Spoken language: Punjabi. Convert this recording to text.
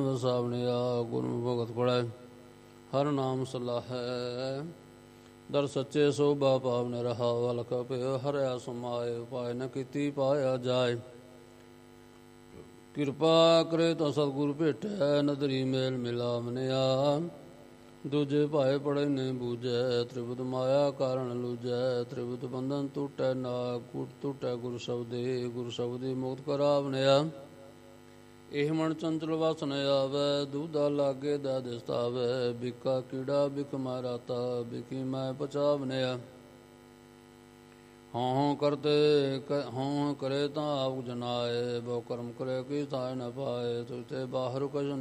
ਵਸਾਵਣਿਆ ਗੁਰੂ ਭਗਤ ਪੜੈ ਹਰ ਨਾਮ ਸਲਾਹੈ। ਦਰ ਸੱਚੇ ਸੋਭਾ ਪਾਵਨ ਰਹਾ ਵਲਕ ਪਿਓ ਹਰਿਆ ਸਮਾਏ ਉਪਾਇ ਨ ਕੀਤੀ ਪਾਇਆ ਜਾਏ। ਕਿਰਪਾ ਕਰੇ ਤਾਂ ਸਤਿਗੁਰ ਭੇਟੈ ਨਦਰੀ ਮੇਲ ਮਿਲਾ ਮਨਿਆ। ਦੂਜੇ ਭਾਏ ਪੜੇ ਨੇ ਬੂਝੈ ਤ੍ਰਿਬਤ ਮਾਇਆ ਕਾਰਨ ਲੂਝੈ। ਤ੍ਰਿਬਤ ਬੰਧਨ ਟੂਟੈ ਨਾਗ ਕੂਟ ਟੂਟੈ ਗੁਰ ਸ਼ਬਦੀ ਮੁਕਤ ਕਰਾਵਨਿਆ। ਇਹ ਮਨ ਚੰਚਲ ਵਸ ਨ ਆਵੈ ਦੂਧਾ ਲਾਗੇ ਦਾ ਦਿਸਤਾਵੈ। ਬਿਕਾ ਕੀੜਾ ਬਿਕ ਮਾਰਾਤਾ ਬਿਕੀ ਮੈਂ ਪਚਾਵਨਿਆ। ਹਉ ਕਰੇ ਤਾਂ ਆਪ ਜਨਾਏ ਬਹੁ ਕਰਮ ਕਰੇ ਕੀ ਥਾਇ ਨ ਪਾਏ। ਤੁਝ ਤੇ ਬਾਹਰ ਕਛ